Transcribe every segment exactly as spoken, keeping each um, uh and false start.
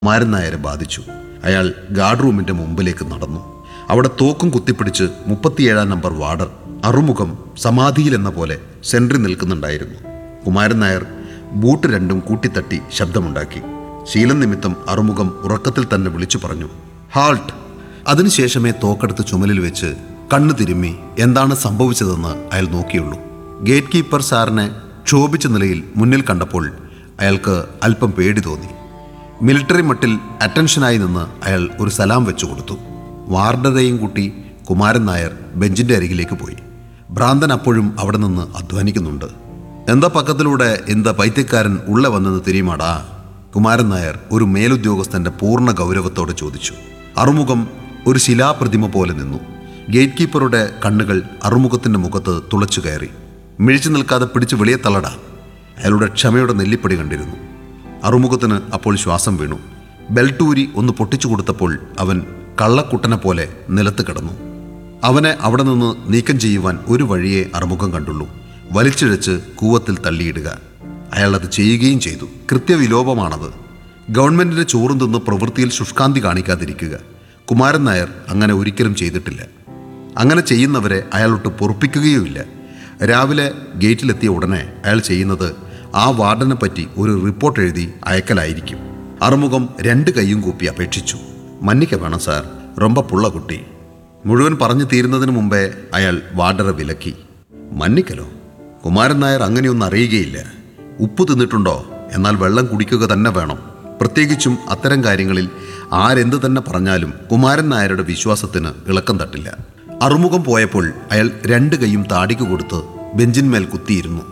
കുമാരൻ നായരെ ബാധിച്ചു. അയാൾ ഗാർഡ് റൂമിന്റെ മുമ്പിലേക്ക് നടന്നു. അവിടെ തോക്കും കുത്തിപ്പിടിച്ച് മുപ്പത്തിയേഴാം നമ്പർ വാർഡർ അറുമുഖം സമാധിയിലെന്ന പോലെ സെൻട്രി നിൽക്കുന്നുണ്ടായിരുന്നു. കുമാരൻ നായർ ബൂട്ട് രണ്ടും കൂട്ടിത്തട്ടി ശബ്ദമുണ്ടാക്കി. ശീലം നിമിത്തം അറുമുഖം ഉറക്കത്തിൽ തന്നെ വിളിച്ചു പറഞ്ഞു, ഹാൾട്ട്. അതിനുശേഷമേ തോക്കെടുത്ത് ചുമലിൽ വെച്ച് കണ്ണു തിരുമ്മി എന്താണ് സംഭവിച്ചതെന്ന് അയാൾ നോക്കിയുള്ളൂ. ഗേറ്റ് കീപ്പർ സാറിനെ ക്ഷോഭിച്ച നിലയിൽ മുന്നിൽ കണ്ടപ്പോൾ അയാൾക്ക് അല്പം പേടി തോന്നി. മിലിറ്ററി മട്ടിൽ അറ്റൻഷനായി നിന്ന് അയാൾ ഒരു സലാം വെച്ചു കൊടുത്തു. വാർഡറെയും കൂട്ടി കുമാരൻ നായർ ബെഞ്ചിന്റെ അരികിലേക്ക് പോയി. ഭ്രാന്തൻ അപ്പോഴും അവിടെ നിന്ന് അധ്വാനിക്കുന്നുണ്ട്. എന്താ പക്കത്തിലൂടെ എന്താ പൈത്യക്കാരൻ ഉള്ള വന്നെന്ന് തിരിയുമാടാ? കുമാരൻ നായർ ഒരു മേലുദ്യോഗസ്ഥന്റെ പൂർണ്ണ ഗൗരവത്തോടെ ചോദിച്ചു. അറുമുഖം ഒരു ശിലാപ്രതിമ പോലെ നിന്നു. ഗേറ്റ് കീപ്പറുടെ കണ്ണുകൾ അറുമുഖത്തിന്റെ മുഖത്ത് തുളച്ചു കയറി. മിഴിച്ചു നിൽക്കാതെ പിടിച്ച് വെളിയെ തള്ളടാ. അയാളുടെ ക്ഷമയുടെ നെല്ലിപ്പടി കണ്ടിരുന്നു. അറുമുഖത്തിന് അപ്പോൾ ശ്വാസം വീണു. ബെൽറ്റൂരി ഒന്ന് പൊട്ടിച്ചു കൊടുത്തപ്പോൾ അവൻ കള്ളക്കുട്ടനെ പോലെ നിലത്ത് കിടന്നു. അവനെ അവിടെ നിന്ന് നീക്കം ചെയ്യുവാൻ ഒരു വഴിയെ അറുമുഖം കണ്ടുള്ളൂ, വലിച്ചിഴച്ച് കൂവത്തിൽ തള്ളിയിടുക. അയാൾ അത് ചെയ്യുകയും ചെയ്തു. കൃത്യവിലോപമാണത്. ഗവൺമെന്റിന്റെ ചോറും തിന്ന് പ്രവൃത്തിയിൽ ശുഷ്കാന്തി കാണിക്കാതിരിക്കുക. കുമാരൻ നായർ അങ്ങനെ ഒരിക്കലും ചെയ്തിട്ടില്ല. അങ്ങനെ ചെയ്യുന്നവരെ അയാളൊട്ട് പൊറുപ്പിക്കുകയുമില്ല. രാവിലെ ഗേറ്റിലെത്തിയ ഉടനെ അയാൾ ചെയ്യുന്നത് ആ വാർഡനെ പറ്റി ഒരു റിപ്പോർട്ട് എഴുതി അയക്കലായിരിക്കും. അറുമുഖം രണ്ട് കൈയും കൂപ്പി അപേക്ഷിച്ചു. മന്നിക്ക വേണം സാർ, റൊമ്പ പുള്ള കുട്ടി. മുഴുവൻ പറഞ്ഞു തീരുന്നതിന് മുമ്പേ അയാൾ വാർഡറെ വിലക്കി. മന്നിക്കലോ? കുമാരൻ നായർ അങ്ങനെയൊന്നും അറിയുകയില്ല. ഉപ്പ് തിന്നിട്ടുണ്ടോ? എന്നാൽ വെള്ളം കുടിക്കുക തന്നെ വേണം. പ്രത്യേകിച്ചും അത്തരം കാര്യങ്ങളിൽ ആരെന്ത് തന്നെ പറഞ്ഞാലും കുമാരൻ നായരുടെ വിശ്വാസത്തിന് ഇളക്കം തട്ടില്ല. അറുമുഖം പോയപ്പോൾ അയാൾ രണ്ട് കൈയും താടിക്ക് കൊടുത്ത് ബെഞ്ചിന്മേൽ കുത്തിയിരുന്നു.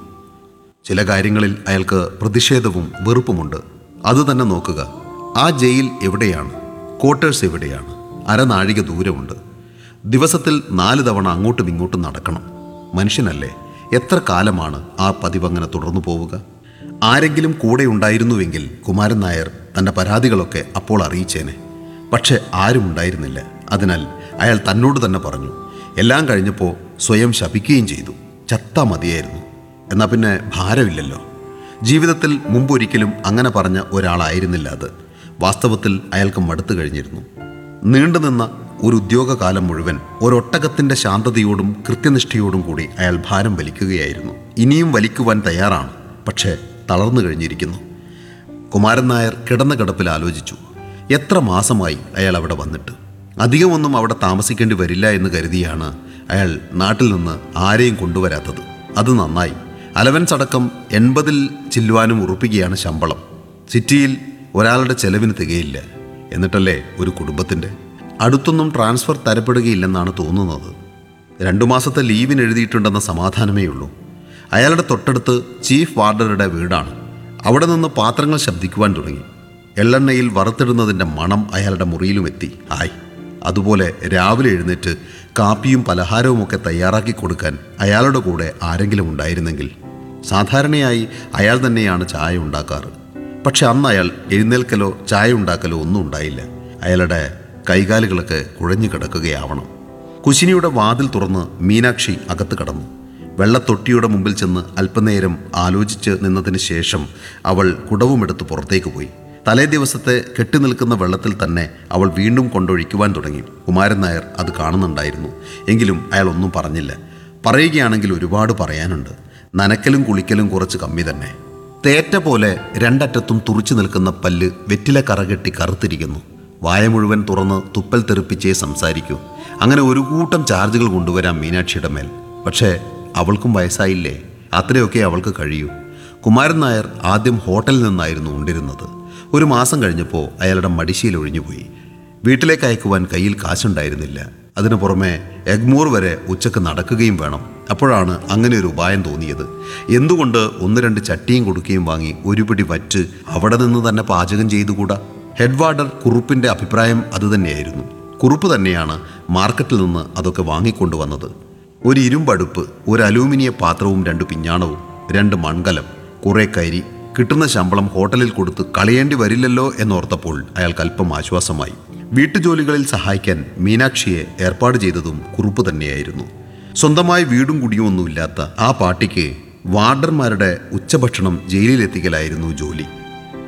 ചില കാര്യങ്ങളിൽ അയാൾക്ക് പ്രതിഷേധവും വെറുപ്പുമുണ്ട്. അത് തന്നെ നോക്കുക. ആ ജയിൽ എവിടെയാണ്? ക്വാർട്ടേഴ്സ് എവിടെയാണ്? അരനാഴിക ദൂരമുണ്ട്. ദിവസത്തിൽ നാല് തവണ അങ്ങോട്ടും ഇങ്ങോട്ടും നടക്കണം. മനുഷ്യനല്ലേ? എത്ര കാലമാണ് ആ പതിവങ്ങനെ തുടർന്നു പോവുക? ആരെങ്കിലും കൂടെ ഉണ്ടായിരുന്നുവെങ്കിൽ കുമാരൻ നായർ തൻ്റെ പരാതികളൊക്കെ അപ്പോൾ അറിയിച്ചേനെ. പക്ഷെ ആരും ഉണ്ടായിരുന്നില്ല. അതിനാൽ അയാൾ തന്നോട് തന്നെ പറഞ്ഞു. എല്ലാം കഴിഞ്ഞപ്പോൾ സ്വയം ശപിക്കുകയും ചെയ്തു. ചത്താ മതിയായിരുന്നു. എന്നാൽ പിന്നെ ഭാരമില്ലല്ലോ. ജീവിതത്തിൽ മുമ്പൊരിക്കലും അങ്ങനെ പറഞ്ഞ ഒരാളായിരുന്നില്ല അത്. വാസ്തവത്തിൽ അയാൾക്ക് മടുത്തു കഴിഞ്ഞിരുന്നു. നീണ്ടുനിന്ന ഒരു ഉദ്യോഗകാലം മുഴുവൻ ഒരൊട്ടകത്തിൻ്റെ ശാന്തതയോടും കൃത്യനിഷ്ഠയോടും കൂടി അയാൾ ഭാരം വലിക്കുകയായിരുന്നു. ഇനിയും വലിക്കുവാൻ തയ്യാറാണ്. പക്ഷേ തളർന്നു കഴിഞ്ഞിരിക്കുന്നു. കുമാരൻ നായർ കിടന്ന കിടപ്പിൽ ആലോചിച്ചു. എത്ര മാസമായി അയാൾ അവിടെ വന്നിട്ട്? അധികമൊന്നും അവിടെ താമസിക്കേണ്ടി വരില്ല എന്ന് കരുതിയാണ് അയാൾ നാട്ടിൽ നിന്ന് ആരെയും കൊണ്ടുവരാത്തത്. അത് നന്നായി. അലവൻസ് അടക്കം എൺപതിൽ ചില്ലുവാനും ഉറപ്പിക്കുകയാണ് ശമ്പളം. സിറ്റിയിൽ ഒരാളുടെ ചെലവിന് തികയില്ല. എന്നിട്ടല്ലേ ഒരു കുടുംബത്തിൻ്റെ. അടുത്തൊന്നും ട്രാൻസ്ഫർ തരപ്പെടുകയില്ലെന്നാണ് തോന്നുന്നത്. രണ്ടു മാസത്തെ ലീവിന് എഴുതിയിട്ടുണ്ടെന്ന സമാധാനമേ ഉള്ളൂ. അയാളുടെ തൊട്ടടുത്ത് ചീഫ് വാർഡറുടെ വീടാണ്. അവിടെ നിന്ന് പാത്രങ്ങൾ ശബ്ദിക്കുവാൻ തുടങ്ങി. എള്ളെണ്ണയിൽ വറുത്തിടുന്നതിൻ്റെ മണം അയാളുടെ മുറിയിലും എത്തി. ആയി. അതുപോലെ രാവിലെ എഴുന്നേറ്റ് കാപ്പിയും പലഹാരവുമൊക്കെ തയ്യാറാക്കി കൊടുക്കാൻ അയാളുടെ കൂടെ ആരെങ്കിലും ഉണ്ടായിരുന്നെങ്കിൽ. സാധാരണയായി അയാൾ തന്നെയാണ് ചായ ഉണ്ടാക്കാറ്. പക്ഷെ അന്ന് അയാൾ എഴുന്നേൽക്കലോ ചായ ഉണ്ടാക്കലോ ഒന്നും ഉണ്ടായില്ല. അയാളുടെ കൈകാലുകളൊക്കെ കുഴഞ്ഞു കിടക്കുകയാവണം. കുശിനിയുടെ വാതിൽ തുറന്ന് മീനാക്ഷി അകത്ത് കടന്നു. വെള്ളത്തൊട്ടിയുടെ മുമ്പിൽ ചെന്ന് അല്പനേരം ആലോചിച്ച് നിന്നതിന് ശേഷം അവൾ കുടവുമെടുത്ത് പുറത്തേക്ക് പോയി. തലേ ദിവസത്തെ കെട്ടിനിൽക്കുന്ന വെള്ളത്തിൽ തന്നെ അവൾ വീണ്ടും കൊണ്ടൊഴിക്കുവാൻ തുടങ്ങി. കുമാരൻ നായർ അത് കാണുന്നുണ്ടായിരുന്നു. എങ്കിലും അയാൾ ഒന്നും പറഞ്ഞില്ല. പറയുകയാണെങ്കിൽ ഒരുപാട് പറയാനുണ്ട്. നനക്കലും കുളിക്കലും കുറച്ച് കമ്മി തന്നെ. തേറ്റ പോലെ രണ്ടറ്റത്തും തുറിച്ചു നിൽക്കുന്ന പല്ല് വെറ്റില കറകെട്ടി കറുത്തിരിക്കുന്നു. വായ മുഴുവൻ തുറന്ന് തുപ്പൽ തെറിപ്പിച്ചേ സംസാരിക്കൂ. അങ്ങനെ ഒരു കൂട്ടം ചാർജുകൾ കൊണ്ടുവരാം മീനാക്ഷിയുടെ മേൽ. പക്ഷേ അവൾക്കും വയസ്സായില്ലേ? അത്രയൊക്കെ അവൾക്ക് കഴിയൂ. കുമാരൻ നായർ ആദ്യം ഹോട്ടലിൽ നിന്നായിരുന്നു ഉണ്ടിരുന്നത്. ഒരു മാസം കഴിഞ്ഞപ്പോൾ അയാളുടെ മടിശീൽ ഒഴിഞ്ഞുപോയി. വീട്ടിലേക്ക് അയക്കുവാൻ കയ്യിൽ കാശുണ്ടായിരുന്നില്ല. അതിനു പുറമെ എഗ്മൂർ വരെ ഉച്ചക്ക് നടക്കുകയും വേണം. അപ്പോഴാണ് അങ്ങനെ ഒരു ഉപായം തോന്നിയത്. എന്തുകൊണ്ട് ഒന്ന് രണ്ട് ചട്ടിയും കൊടുക്കുകയും വാങ്ങി ഒരു പിടി വറ്റ് അവിടെ നിന്ന് തന്നെ പാചകം ചെയ്തുകൂടാ? ഹെഡ് വാർഡർ കുറുപ്പിൻ്റെ അഭിപ്രായം അതുതന്നെയായിരുന്നു. കുറുപ്പ് തന്നെയാണ് മാർക്കറ്റിൽ നിന്ന് അതൊക്കെ വാങ്ങിക്കൊണ്ടുവന്നത്. ഒരു ഇരുമ്പടുപ്പ്, ഒരു അലൂമിനിയ പാത്രവും രണ്ട് പിഞ്ഞാണവും, രണ്ട് മൺകലം, കുറേ കരി. കിട്ടുന്ന ശമ്പളം ഹോട്ടലിൽ കൊടുത്ത് കളയേണ്ടി വരില്ലല്ലോ എന്നോർത്തപ്പോൾ അയാൾക്ക് അല്പം ആശ്വാസമായി. വീട്ടുജോലികളിൽ സഹായിക്കാൻ മീനാക്ഷിയെ ഏർപ്പാട് ചെയ്തതും കുറുപ്പ് തന്നെയായിരുന്നു. സ്വന്തമായി വീടും കുടിയും ഒന്നുമില്ലാത്ത ആ പാർട്ടിക്ക് വാർഡർമാരുടെ ഉച്ചഭക്ഷണം ജയിലിലെത്തിക്കലായിരുന്നു ജോലി.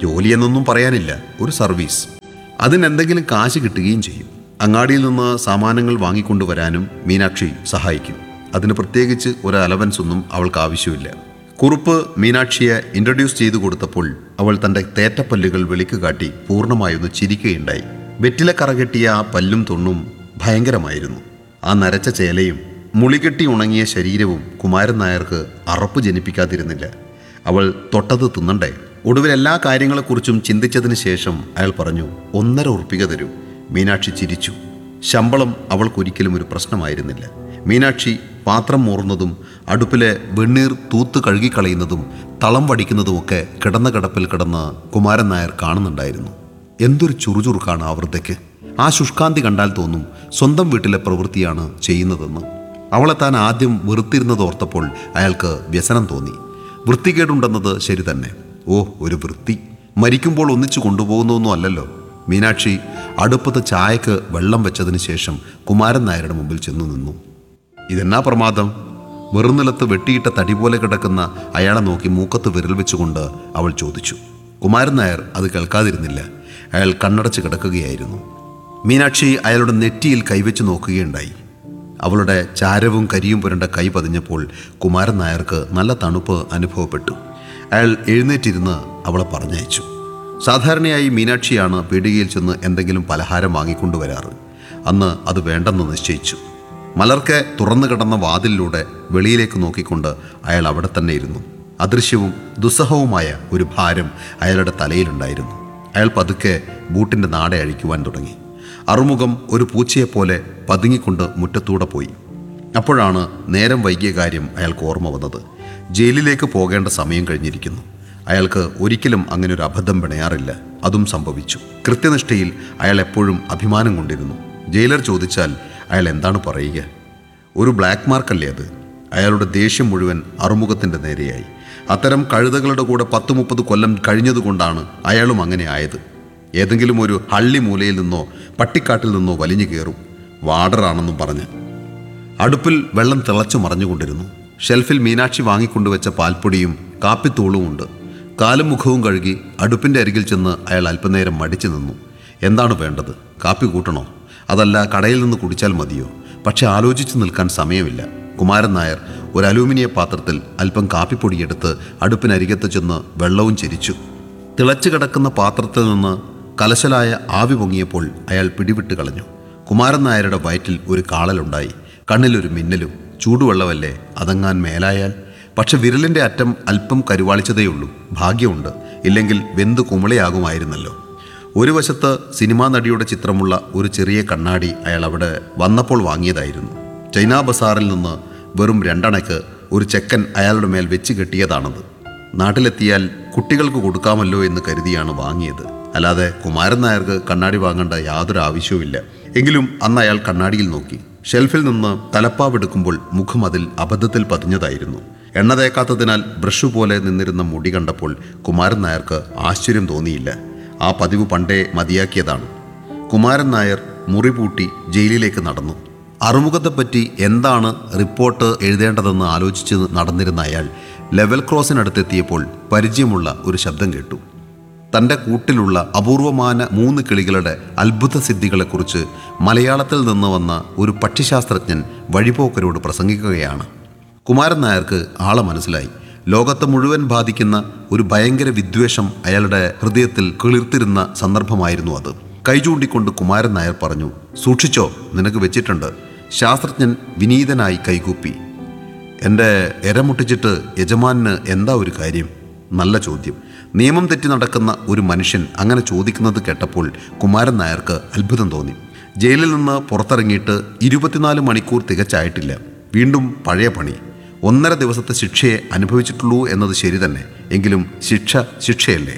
ജോലിയെന്നൊന്നും പറയാനില്ല, ഒരു സർവീസ്. അതിനെന്തെങ്കിലും കാശ് കിട്ടുകയും ചെയ്യും. അങ്ങാടിയിൽ നിന്ന് സാമാനങ്ങൾ വാങ്ങിക്കൊണ്ടുവരാനും മീനാക്ഷി സഹായിക്കും. അതിന് പ്രത്യേകിച്ച് ഒരു അലവൻസ് ഒന്നും അവൾക്ക് ആവശ്യമില്ല. കുറുപ്പ് മീനാക്ഷിയെ ഇൻട്രൊഡ്യൂസ് ചെയ്തു കൊടുത്തപ്പോൾ അവൾ തൻ്റെ തേറ്റപ്പല്ലുകൾ വെളിക്ക് കാട്ടി പൂർണ്ണമായൊന്ന് ചിരിക്കുകയുണ്ടായി. വെറ്റില കറകെട്ടിയ ആ പല്ലും തൊണ്ണും ഭയങ്കരമായിരുന്നു. ആ നരച്ച ചേലയും മുളികെട്ടി ഉണങ്ങിയ ശരീരവും കുമാരൻ നായർക്ക് അറപ്പ് ജനിപ്പിക്കാതിരുന്നില്ല. അവൾ തൊട്ടത് തിന്നണ്ടേ? ഒടുവിൽ എല്ലാ കാര്യങ്ങളെക്കുറിച്ചും ചിന്തിച്ചതിന് ശേഷം അയാൾ പറഞ്ഞു, ഒന്നര ഉറുപ്പിക തരൂ. മീനാക്ഷി ചിരിച്ചു. ശമ്പളം അവൾക്കൊരിക്കലും ഒരു പ്രശ്നമായിരുന്നില്ല. മീനാക്ഷി പാത്രം മൂറുന്നതും അടുപ്പിലെ വെണ്ണീർ തൂത്ത് കഴുകിക്കളയുന്നതും തളം വടിക്കുന്നതുമൊക്കെ കിടന്ന കിടപ്പിൽ കിടന്ന് കുമാരൻ നായർ കാണുന്നുണ്ടായിരുന്നു. എന്തൊരു ചുറുചുറുക്കാണ് ആ വൃദ്ധയ്ക്ക്! ആ ശുഷ്കാന്തി കണ്ടാൽ തോന്നും സ്വന്തം വീട്ടിലെ പ്രവൃത്തിയാണ് ചെയ്യുന്നതെന്ന്. അവളെ താൻ ആദ്യം വെറുത്തിരുന്നതോർത്തപ്പോൾ അയാൾക്ക് വ്യസനം തോന്നി. വൃത്തികേടുണ്ടെന്നത് ശരി തന്നെ. ഓ, ഒരു വൃത്തി! മരിക്കുമ്പോൾ ഒന്നിച്ചു കൊണ്ടുപോകുന്നൊന്നും അല്ലല്ലോ. മീനാക്ഷി അടുപ്പത്ത് ചായക്ക് വെള്ളം വെച്ചതിന് ശേഷം കുമാരൻ നായരുടെ മുമ്പിൽ ചെന്നു നിന്നു. ഇതെന്നാ പ്രമാദം? വെറുനിലത്ത് വെട്ടിയിട്ട തടി പോലെ കിടക്കുന്ന അയാളെ നോക്കി മൂക്കത്ത് വിരൽ വെച്ചുകൊണ്ട് അവൾ ചോദിച്ചു. കുമാരൻ നായർ അത് കേൾക്കാതിരുന്നില്ല. അയാൾ കണ്ണടച്ച് കിടക്കുകയായിരുന്നു. മീനാക്ഷി അയാളുടെ നെറ്റിയിൽ കൈവച്ച് നോക്കുകയുണ്ടായി. അവളുടെ ചാരവും കരിയും പുരണ്ട കൈ പതിഞ്ഞപ്പോൾ കുമാരൻ നായർക്ക് നല്ല തണുപ്പ് അനുഭവപ്പെട്ടു. അയാൾ എഴുന്നേറ്റിരുന്ന് അവളെ പറഞ്ഞയച്ചു. സാധാരണയായി മീനാക്ഷിയാണ് പീടികയിൽ ചെന്ന് എന്തെങ്കിലും പലഹാരം വാങ്ങിക്കൊണ്ടുവരാറ്. അന്ന് അത് വേണ്ടെന്ന് നിശ്ചയിച്ചു. മലർക്കെ തുറന്നു കിടന്ന വാതിലിലൂടെ വെളിയിലേക്ക് നോക്കിക്കൊണ്ട് അയാൾ അവിടെ തന്നെ ഇരുന്നു. അദൃശ്യവും ദുസ്സഹവുമായ ഒരു ഭാരം അയാളുടെ തലയിലുണ്ടായിരുന്നു. അയാൾ പതുക്കെ ബൂട്ടിൻ്റെ നാട അഴിക്കുവാൻ തുടങ്ങി. അറുമുഖം ഒരു പൂച്ചയെപ്പോലെ പതുങ്ങിക്കൊണ്ട് മുറ്റത്തൂടെ പോയി. അപ്പോഴാണ് നേരം വൈകിയ കാര്യം അയാൾക്ക് ഓർമ്മ വന്നത്. ജയിലിലേക്ക് പോകേണ്ട സമയം കഴിഞ്ഞിരിക്കുന്നു. അയാൾക്ക് ഒരിക്കലും അങ്ങനെ ഒരു അബദ്ധം പിണയാറില്ല. അതും സംഭവിച്ചു. കൃത്യനിഷ്ഠയിൽ അയാൾ എപ്പോഴും അഭിമാനം കൊണ്ടിരുന്നു. ജയിലർ ചോദിച്ചാൽ അയാൾ എന്താണ് പറയുക? ഒരു ബ്ലാക്ക് മാർക്കല്ലേ അത്? അയാളുടെ ദേഷ്യം മുഴുവൻ അറുമുഖത്തിൻ്റെ നേരെയായി. അത്തരം കഴുതകളുടെ കൂടെ പത്ത് മുപ്പത് കൊല്ലം കഴിഞ്ഞതുകൊണ്ടാണ് അയാളും അങ്ങനെ ആയത്. ഏതെങ്കിലും ഒരു ഹള്ളി മൂലയിൽ നിന്നോ പട്ടിക്കാട്ടിൽ നിന്നോ വലിഞ്ഞു കയറും, വാർഡറാണെന്നും പറഞ്ഞ്. അടുപ്പിൽ വെള്ളം തിളച്ചു മറിഞ്ഞുകൊണ്ടിരുന്നു. ഷെൽഫിൽ മീനാക്ഷി വാങ്ങിക്കൊണ്ടുവച്ച പാൽപ്പൊടിയും കാപ്പിത്തൂളും ഉണ്ട്. കാലും മുഖവും കഴുകി അടുപ്പിൻ്റെ അരികിൽ ചെന്ന് അയാൾ അല്പനേരം മടിച്ചു നിന്നു. എന്താണ് വേണ്ടത്? കാപ്പി കൂട്ടണോ? അതല്ല കടയിൽ നിന്ന് കുടിച്ചാൽ മതിയോ? പക്ഷെ ആലോചിച്ച് നിൽക്കാൻ സമയമില്ല. കുമാരൻ നായർ ഒരു അലൂമിനിയ പാത്രത്തിൽ അല്പം കാപ്പിപ്പൊടിയെടുത്ത് അടുപ്പിനരികത്ത് ചെന്ന് വെള്ളവും ചെരിച്ചു. തിളച്ചു കിടക്കുന്ന പാത്രത്തിൽ നിന്ന് കലശലായ ആവി പൊങ്ങിയപ്പോൾ അയാൾ പിടിവിട്ട് കളഞ്ഞു. കുമാരൻ നായരുടെ വയറ്റിൽ ഒരു കാളലുണ്ടായി. കണ്ണിലൊരു മിന്നലും. ചൂടുവെള്ളമല്ലേ, അതങ്ങാൻ മേലായാൽ? പക്ഷെ വിരലിൻ്റെ അറ്റം അല്പം കരുവാളിച്ചതേയുള്ളൂ. ഭാഗ്യമുണ്ട്, ഇല്ലെങ്കിൽ വെന്ത് കുമിളയാകുമായിരുന്നല്ലോ. ഒരു വശത്ത് സിനിമാ നടിയുടെ ചിത്രമുള്ള ഒരു ചെറിയ കണ്ണാടി അയാൾ അവിടെ വന്നപ്പോൾ വാങ്ങിയതായിരുന്നു. ചൈനാ ബസാറിൽ നിന്ന് വെറും രണ്ടണക്ക് ഒരു ചെക്കൻ അയാളുടെ മേൽ വെച്ച് കെട്ടിയതാണത്. നാട്ടിലെത്തിയാൽ കുട്ടികൾക്ക് കൊടുക്കാമല്ലോ എന്ന് കരുതിയാണ് വാങ്ങിയത്. അല്ലാതെ കുമാരൻ നായർക്ക് കണ്ണാടി വാങ്ങേണ്ട യാതൊരു ആവശ്യവുമില്ല. എങ്കിലും അന്ന് അയാൾ കണ്ണാടിയിൽ നോക്കി. ഷെൽഫിൽ നിന്ന് തലപ്പാവെടുക്കുമ്പോൾ മുഖം അതിൽ അബദ്ധത്തിൽ പതിഞ്ഞതായിരുന്നു. എണ്ണ തേക്കാത്തതിനാൽ ബ്രഷ് പോലെ നിന്നിരുന്ന മുടി കണ്ടപ്പോൾ കുമാരൻ നായർക്ക് ആശ്ചര്യം തോന്നിയില്ല. ആ പതിവ് പണ്ടേ മതിയാക്കിയതാണ്. കുമാരൻ നായർ മുറി പൂട്ടി ജയിലിലേക്ക് നടന്നു. അറുമുഖത്തെപ്പറ്റി എന്താണ് റിപ്പോർട്ട് എഴുതേണ്ടതെന്ന് ആലോചിച്ച് നടന്നിരുന്ന അയാൾ ലെവൽ ക്രോസിനടുത്തെത്തിയപ്പോൾ പരിചയമുള്ള ഒരു ശബ്ദം കേട്ടു. തൻ്റെ കൂട്ടിലുള്ള അപൂർവമാന മൂന്ന് കിളികളുടെ അത്ഭുത സിദ്ധികളെക്കുറിച്ച് മലയാളത്തിൽ നിന്ന് വന്ന ഒരു പക്ഷിശാസ്ത്രജ്ഞൻ വഴിപോക്കരോട് പ്രസംഗിക്കുകയാണ്. കുമാരൻ നായർക്ക് ആളെ മനസ്സിലായി. ലോകത്തെ മുഴുവൻ ബാധിക്കുന്ന ഒരു ഭയങ്കര വിദ്വേഷം അയാളുടെ ഹൃദയത്തിൽ കിളിർത്തിരുന്ന സന്ദർഭമായിരുന്നു അത്. കൈ ചൂണ്ടിക്കൊണ്ട് കുമാരൻ നായർ പറഞ്ഞു, സൂക്ഷിച്ചോ, നിനക്ക് വെച്ചിട്ടുണ്ട്. ശാസ്ത്രജ്ഞൻ വിനീതനായി കൈകൂപ്പി. എൻ്റെ എരമുട്ടിച്ചിട്ട് യജമാനന് എന്താ ഒരു കാര്യം? നല്ല ചോദ്യം. നിയമം തെറ്റി നടക്കുന്ന ഒരു മനുഷ്യൻ അങ്ങനെ ചോദിക്കുന്നത് കേട്ടപ്പോൾ കുമാരൻ നായർക്ക് അത്ഭുതം തോന്നി. ജയിലിൽ നിന്ന് പുറത്തിറങ്ങിയിട്ട് ഇരുപത്തിനാല് മണിക്കൂർ തികച്ചായിട്ടില്ല. വീണ്ടും പഴയ പണി. ഒന്നര ദിവസത്തെ ശിക്ഷയെ അനുഭവിച്ചിട്ടുള്ളൂ എന്നത് ശരി തന്നെ. എങ്കിലും ശിക്ഷ ശിക്ഷയല്ലേ.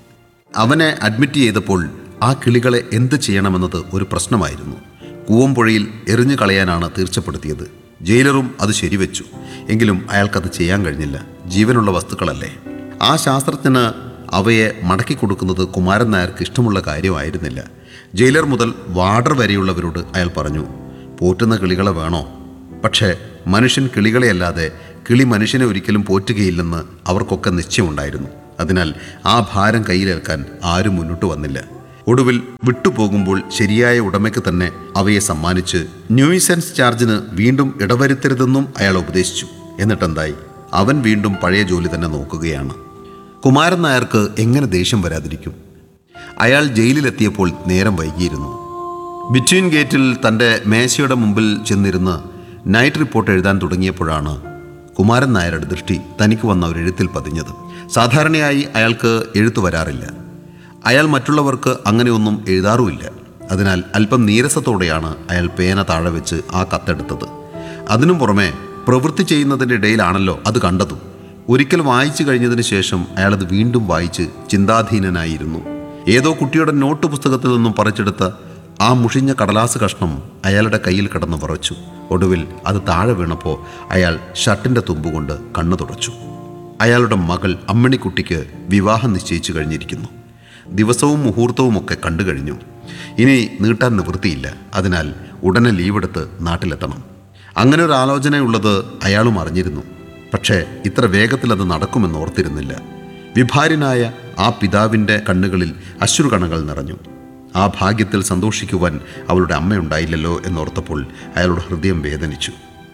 അവനെ അഡ്മിറ്റ് ചെയ്തപ്പോൾ ആ കിളികളെ എന്ത് ചെയ്യണമെന്നത് ഒരു പ്രശ്നമായിരുന്നു. കൂവമ്പുഴയിൽ എറിഞ്ഞു കളയാനാണ് തീർച്ചപ്പെടുത്തിയത്. ജയിലറും അത് ശരിവെച്ചു. എങ്കിലും അയാൾക്കത് ചെയ്യാൻ കഴിഞ്ഞില്ല. ജീവനുള്ള വസ്തുക്കളല്ലേ. ആ ശാസ്ത്രജ്ഞന് അവയെ മടക്കി കൊടുക്കുന്നത് കുമാരൻ നായർക്ക് ഇഷ്ടമുള്ള കാര്യമായിരുന്നില്ല. ജയിലർ മുതൽ വാർഡർ വരെയുള്ളവരോട് അയാൾ പറഞ്ഞു, പോറ്റുന്ന കിളികളെ വേണോ? പക്ഷേ മനുഷ്യൻ കിളികളെയല്ലാതെ കിളി മനുഷ്യനെ ഒരിക്കലും പോറ്റുകയില്ലെന്ന് അവർക്കൊക്കെ നിശ്ചയമുണ്ടായിരുന്നു. അതിനാൽ ആ ഭാരം കയ്യിലേൽക്കാൻ ആരും മുന്നോട്ട് വന്നില്ല. ഒടുവിൽ വിട്ടുപോകുമ്പോൾ ശരിയായ ഉടമയ്ക്ക് തന്നെ അവയെ സമ്മാനിച്ച് ന്യൂയിസൻസ് ചാർജിന് വീണ്ടും ഇടവരുത്തരുതെന്നും അയാൾ ഉപദേശിച്ചു. എന്നിട്ടെന്തായി? അവൻ വീണ്ടും പഴയ ജോലി തന്നെ നോക്കുകയാണ്. കുമാരൻ നായർക്ക് എങ്ങനെ ദേഷ്യം വരാതിരിക്കും? അയാൾ ജയിലിലെത്തിയപ്പോൾ നേരം വൈകിയിരുന്നു. ബിറ്റ്വീൻ ഗേറ്റിൽ തൻ്റെ മേശയുടെ മുമ്പിൽ ചെന്നിരുന്ന് നൈറ്റ് റിപ്പോർട്ട് എഴുതാൻ തുടങ്ങിയപ്പോഴാണ് കുമാരൻ നായരുടെ ദൃഷ്ടി തനിക്ക് വന്ന ഒരു എഴുത്തിൽ പതിഞ്ഞത്. സാധാരണയായി അയാൾക്ക് എഴുത്തു വരാറില്ല. അയാൾ മറ്റുള്ളവർക്ക് അങ്ങനെയൊന്നും എഴുതാറുമില്ല. അതിനാൽ അല്പം നീരസത്തോടെയാണ് അയാൾ പേന താഴെ വെച്ച് ആ കത്തെടുത്തത്. അതിനും പുറമെ പ്രവൃത്തി ചെയ്യുന്നതിൻ്റെ ഇടയിലാണല്ലോ അത് കണ്ടതും. ഒരിക്കൽ വായിച്ചു കഴിഞ്ഞതിന് ശേഷം അയാളത് വീണ്ടും വായിച്ച് ചിന്താധീനനായിരുന്നു. ഏതോ കുട്ടിയുടെ നോട്ട് പുസ്തകത്തിൽ നിന്നും പറിച്ചെടുത്ത ആ മുഷിഞ്ഞ കടലാസ് കഷ്ണം അയാളുടെ കയ്യിൽ കിടന്ന് വിറച്ചു. ഒടുവിൽ അത് താഴെ വീണപ്പോൾ അയാൾ ഷർട്ടിൻ്റെ തുമ്പുകൊണ്ട് കണ്ണു തുടച്ചു. അയാളുടെ മകൾ അമ്മണിക്കുട്ടിക്ക് വിവാഹം നിശ്ചയിച്ചു കഴിഞ്ഞിരിക്കുന്നു. ദിവസവും മുഹൂർത്തവും ഒക്കെ കണ്ടു കഴിഞ്ഞു. ഇനി നീട്ടാൻ നിവൃത്തിയില്ല. അതിനാൽ ഉടനെ ലീവെടുത്ത് നാട്ടിലെത്തണം. അങ്ങനെ ഒരു ആലോചനയുള്ളത് അയാളും അറിഞ്ഞിരുന്നു. പക്ഷേ ഇത്ര വേഗത്തിൽ അത് നടക്കുമെന്ന് ഓർത്തിരുന്നില്ല. വിഭാര്യനായ ആ പിതാവിൻ്റെ കണ്ണുകളിൽ അശ്രുകണങ്ങൾ നിറഞ്ഞു. ആ ഭാഗ്യത്തിൽ സന്തോഷിക്കുവാൻ അവളുടെ അമ്മയുണ്ടായില്ലല്ലോ എന്നോർത്തപ്പോൾ അയാളുടെ ഹൃദയം വേദനിച്ചു.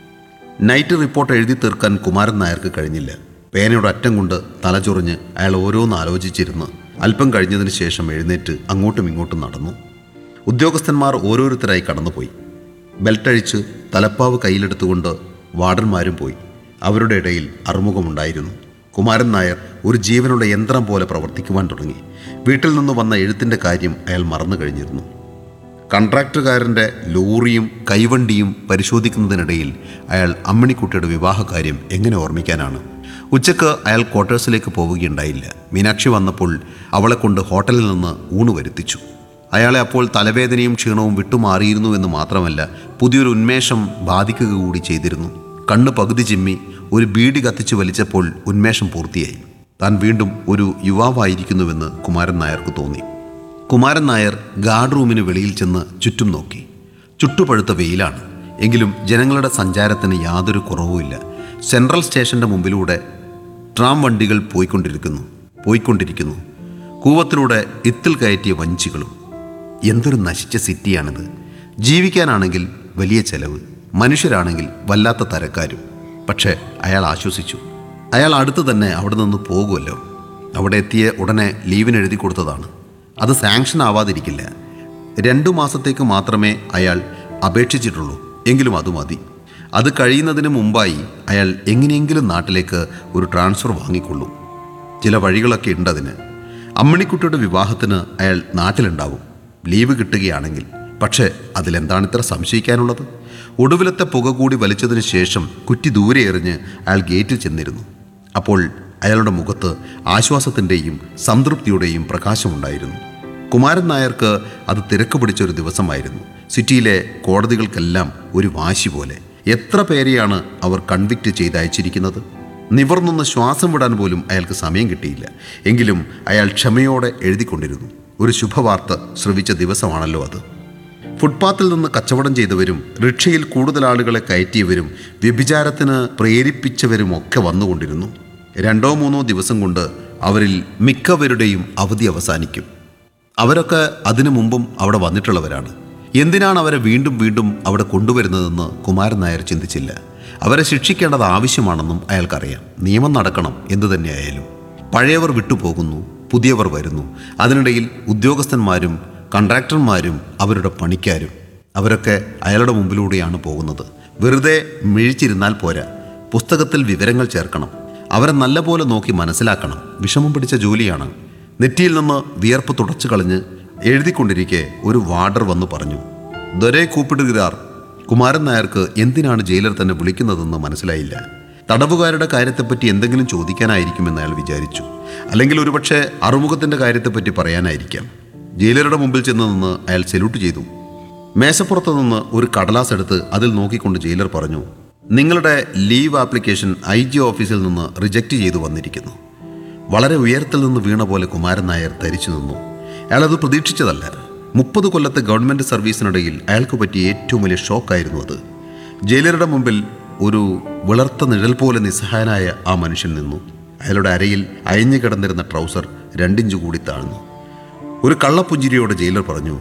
നൈറ്റ് റിപ്പോർട്ട് എഴുതി തീർക്കാൻ കുമാരൻ നായർക്ക് കഴിഞ്ഞില്ല. പേനയുടെ അറ്റം കൊണ്ട് തലചൊറിഞ്ഞ് അയാൾ ഓരോന്ന് ആലോചിച്ചിരുന്ന് അല്പം കഴിഞ്ഞതിന് ശേഷം എഴുന്നേറ്റ് അങ്ങോട്ടും ഇങ്ങോട്ടും നടന്നു. ഉദ്യോഗസ്ഥന്മാർ ഓരോരുത്തരായി കടന്നുപോയി. ബെൽറ്റഴിച്ച് തലപ്പാവ് കയ്യിലെടുത്തുകൊണ്ട് വാർഡന്മാരും പോയി. അവരുടെ ഇടയിൽ അറുമുഖമുണ്ടായിരുന്നു. കുമാരൻ നായർ ഒരു ജീവനുള്ള യന്ത്രം പോലെ പ്രവർത്തിക്കുവാൻ തുടങ്ങി. വീട്ടിൽ നിന്ന് വന്ന എഴുത്തിൻ്റെ കാര്യം അയാൾ മറന്നു കഴിഞ്ഞിരുന്നു. കൺട്രാക്ടറുകാരൻ്റെ ലോറിയും കൈവണ്ടിയും പരിശോധിക്കുന്നതിനിടയിൽ അയാൾ അമ്മിണിക്കുട്ടിയുടെ വിവാഹകാര്യം എങ്ങനെ ഓർമ്മിക്കാനാണ്? ഉച്ചക്ക് അയാൾ ക്വാർട്ടേഴ്സിലേക്ക് പോവുകയുണ്ടായില്ല. മീനാക്ഷി വന്നപ്പോൾ അവളെ കൊണ്ട് ഹോട്ടലിൽ നിന്ന് ഊണ് വരുത്തിച്ചു. അയാളെ അപ്പോൾ തലവേദനയും ക്ഷീണവും വിട്ടുമാറിയിരുന്നു എന്ന് മാത്രമല്ല, പുതിയൊരു ഉന്മേഷം ബാധിക്കുക കൂടി ചെയ്തിരുന്നു. കണ്ണ് പകുതി ചിമ്മി ഒരു ബീഡി കത്തിച്ച് വലിച്ചപ്പോൾ ഉന്മേഷം പൂർത്തിയായി. താൻ വീണ്ടും ഒരു യുവാവായിരിക്കുന്നുവെന്ന് കുമാരൻ നായർക്ക് തോന്നി. കുമാരൻ നായർ ഗാർഡ് റൂമിന് വെളിയിൽ ചെന്ന് ചുറ്റും നോക്കി. ചുട്ടുപഴുത്ത വെയിലാണ്. എങ്കിലും ജനങ്ങളുടെ സഞ്ചാരത്തിന് യാതൊരു കുറവുമില്ല. സെൻട്രൽ സ്റ്റേഷൻ്റെ മുമ്പിലൂടെ ട്രാം വണ്ടികൾ പോയിക്കൊണ്ടിരിക്കുന്നു പോയിക്കൊണ്ടിരിക്കുന്നു കൂവത്തിലൂടെ ഇത്തിൽ കയറ്റിയ വഞ്ചികളും. എന്തൊരു നശിച്ച സിറ്റിയാണിത്! ജീവിക്കാനാണെങ്കിൽ വലിയ ചെലവ്, മനുഷ്യരാണെങ്കിൽ വല്ലാത്ത തരക്കാരും. പക്ഷേ അയാൾ ആശ്വസിച്ചു. അയാൾ അടുത്ത് തന്നെ അവിടെ നിന്ന് പോകുമല്ലോ. അവിടെ എത്തിയ ഉടനെ ലീവിന് എഴുതി കൊടുത്തതാണ്. അത് സാങ്ഷൻ ആവാതിരിക്കില്ല. രണ്ടു മാസത്തേക്ക് മാത്രമേ അയാൾ അപേക്ഷിച്ചിട്ടുള്ളൂ. എങ്കിലും അത് മതി. അത് കഴിയുന്നതിന് മുമ്പായി അയാൾ എങ്ങനെയെങ്കിലും നാട്ടിലേക്ക് ഒരു ട്രാൻസ്ഫർ വാങ്ങിക്കൊള്ളൂ. ചില വഴികളൊക്കെ ഉണ്ടതിന്. അമ്മിണിക്കുട്ടിയുടെ വിവാഹത്തിന് അയാൾ നാട്ടിലുണ്ടാവും, ലീവ് കിട്ടുകയാണെങ്കിൽ. പക്ഷേ അതിലെന്താണിത്ര സംശയിക്കാനുള്ളത്? ഒടുവിലത്തെ പുക കൂടി വലിച്ചതിന് ശേഷം കുറ്റി ദൂരെ എറിഞ്ഞ് അയാൾ ഗേറ്റിൽ ചെന്നിരുന്നു. അപ്പോൾ അയാളുടെ മുഖത്ത് ആശ്വാസത്തിൻ്റെയും സംതൃപ്തിയുടെയും പ്രകാശമുണ്ടായിരുന്നു. കുമാരൻ നായർക്ക് അത് തിരക്ക് പിടിച്ചൊരു ദിവസമായിരുന്നു. സിറ്റിയിലെ കോടതികൾക്കെല്ലാം ഒരു വാശി പോലെ. എത്ര പേരെയാണ് അവർ കൺവിക്റ്റ് ചെയ്തയച്ചിരിക്കുന്നത്? നിവർന്നൊന്ന് ശ്വാസം വിടാൻ പോലും അയാൾക്ക് സമയം കിട്ടിയില്ല. എങ്കിലും അയാൾ ക്ഷമയോടെ എഴുതിക്കൊണ്ടിരുന്നു. ഒരു ശുഭവാർത്ത ശ്രവിച്ച ദിവസമാണല്ലോ അത്. ഫുട്പാത്തിൽ നിന്ന് കച്ചവടം ചെയ്തവരും റിക്ഷയിൽ കൂടുതൽ ആളുകളെ കയറ്റിയവരും വ്യഭിചാരത്തിന് പ്രേരിപ്പിച്ചവരും ഒക്കെ വന്നുകൊണ്ടിരുന്നു. രണ്ടോ മൂന്നോ ദിവസം കൊണ്ട് അവരിൽ മിക്കവരുടെയും അവധി അവസാനിക്കും. അവരൊക്കെ അതിനു മുമ്പും അവിടെ വന്നിട്ടുള്ളവരാണ്. എന്തിനാണ് അവരെ വീണ്ടും വീണ്ടും അവിടെ കൊണ്ടുവരുന്നതെന്ന് കുമാരൻ നായർ ചിന്തിച്ചില്ല. അവരെ ശിക്ഷിക്കേണ്ടത് ആവശ്യമാണെന്നും അയാൾക്കറിയാം. നിയമം നടക്കണം എന്തു തന്നെയായാലും. പഴയവർ വിട്ടുപോകുന്നു, പുതിയവർ വരുന്നു. അതിനിടയിൽ ഉദ്യോഗസ്ഥന്മാരും കോൺട്രാക്ടർമാരും അവരുടെ പണിക്കാരും. അവരൊക്കെ അയാളുടെ മുമ്പിലൂടെയാണ് പോകുന്നത്. വെറുതെ മിഴിച്ചിരുന്നാൽ പോരാ, പുസ്തകത്തിൽ വിവരങ്ങൾ ചേർക്കണം. അവരെ നല്ലപോലെ നോക്കി മനസ്സിലാക്കണം. വിഷമം പിടിച്ച ജോലിയാണ്. നെറ്റിയിൽ നിന്ന് വിയർപ്പ് തുടച്ചു കളഞ്ഞ് എഴുതിക്കൊണ്ടിരിക്കെ ഒരു വാർഡർ വന്നു പറഞ്ഞു, ദൊരേ കൂപ്പിടുകിറാർ. കുമാരൻ നായർക്ക് എന്തിനാണ് ജയിലർ തന്നെ വിളിക്കുന്നതെന്ന് മനസ്സിലായില്ല. തടവുകാരുടെ കാര്യത്തെപ്പറ്റി എന്തെങ്കിലും ചോദിക്കാനായിരിക്കുമെന്ന് അയാൾ വിചാരിച്ചു. അല്ലെങ്കിൽ ഒരുപക്ഷെ അറുമുഖത്തിൻ്റെ കാര്യത്തെപ്പറ്റി പറയാനായിരിക്കാം. ജയിലറുടെ മുമ്പിൽ ചെന്ന് നിന്ന് അയാൾ സല്യൂട്ട് ചെയ്തു. മേശപ്പുറത്ത് നിന്ന് ഒരു കടലാസ് എടുത്ത് അതിൽ നോക്കിക്കൊണ്ട് ജയിലർ പറഞ്ഞു, നിങ്ങളുടെ ലീവ് ആപ്ലിക്കേഷൻ ഐ ജി ഓഫീസിൽ നിന്ന് റിജക്റ്റ് ചെയ്തു വന്നിരിക്കുന്നു. വളരെ ഉയരത്തിൽ നിന്ന് വീണ പോലെ കുമാരൻ നായർ ധരിച്ചു നിന്നു. അയാളത് പ്രതീക്ഷിച്ചതല്ല. മുപ്പത് കൊല്ലത്തെ ഗവൺമെൻറ് സർവീസിനിടയിൽ അയാൾക്ക് പറ്റിയ ഏറ്റവും വലിയ ഷോക്കായിരുന്നു അത്. ജയിലറുടെ മുമ്പിൽ ഒരു വിളർത്ത നിഴൽ പോലെ നിസ്സഹായനായ ആ മനുഷ്യൻ നിന്നു. അയാളുടെ അരയിൽ അയഞ്ഞു കിടന്നിരുന്ന ട്രൗസർ രണ്ടിഞ്ച് കൂടി താഴ്ന്നു. ഒരു കള്ളപ്പുഞ്ചിരിയോടെ ജയിലർ പറഞ്ഞു,